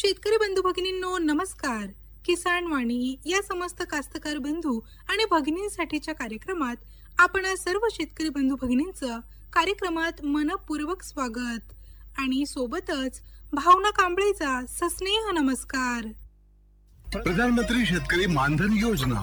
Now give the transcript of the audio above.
शेतकरी बंधू भगिनींनो नमस्कार. किसान वाणी या समस्त कास्तकार बंधू आणि भगिनींसाठीच्या कार्यक्रमात आपण आज सर्व शेतकरी बंधू भगिनींचं कार्यक्रमात मनपूर्वक स्वागत आणि सोबतच भावना कांबळेचा सस्नेह नमस्कार. प्रधानमंत्री शेतकरी मानधन योजना